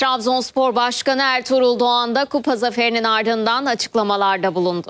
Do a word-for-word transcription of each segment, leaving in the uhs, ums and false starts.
Trabzonspor Başkanı Ertuğrul Doğan da kupa zaferinin ardından açıklamalarda bulundu.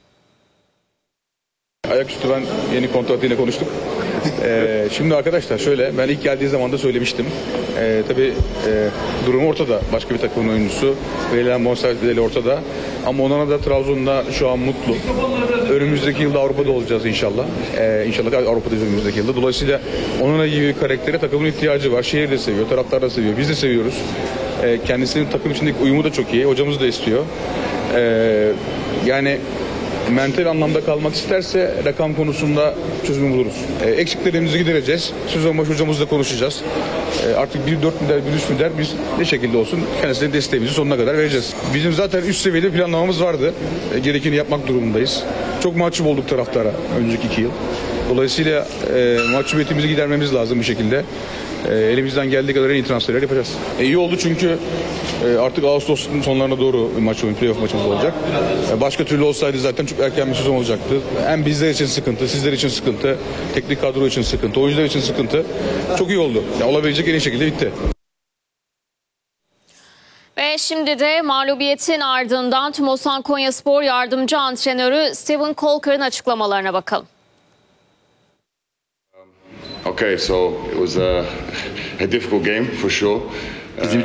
Ayaküstü ben yeni kontratıyla konuştuk. Ee, şimdi arkadaşlar şöyle, ben ilk geldiği zaman da söylemiştim. Ee, tabii e, durum ortada. Başka bir takımın oyuncusu. Verilen bonservis bedeli ortada. Ama Onana da Trabzon'da şu an mutlu. Önümüzdeki yılda Avrupa'da olacağız inşallah. Ee, inşallah Avrupa'dayız önümüzdeki yılda. Dolayısıyla Onana gibi bir karaktere takımın ihtiyacı var. Şehir de seviyor, taraftar da seviyor. Biz de seviyoruz. Ee, kendisinin takım içindeki uyumu da çok iyi. Hocamız da istiyor. Ee, yani mental anlamda kalmak isterse rakam konusunda çözüm buluruz. E, eksiklerimizi gidereceğiz. Sezon başı hocamızla konuşacağız. E, artık bir dört milyar, bir üç milyar biz ne şekilde olsun kendisine desteğimizi sonuna kadar vereceğiz. Bizim zaten üst seviyede planlamamız vardı. E, gerekeni yapmak durumundayız. Çok mahcup olduk taraftara önceki iki yıl. Dolayısıyla e, mahcubiyetimizi gidermemiz lazım bir şekilde. E, elimizden geldiği kadar en iyi transferler yapacağız. E, iyi oldu çünkü e, artık Ağustos'un sonlarına doğru maç oyun, playoff maçımız olacak. E, başka türlü olsaydı zaten çok erken bir sezon olacaktı. Hem bizler için sıkıntı, sizler için sıkıntı, teknik kadro için sıkıntı, oyuncular için sıkıntı. Çok iyi oldu. Yani olabilecek en iyi şekilde bitti. Ve şimdi de mağlubiyetin ardından Tümosan Konyaspor yardımcı antrenörü Steven Colker'ın açıklamalarına bakalım. Okay, so it was a, a difficult game for sure. Bizim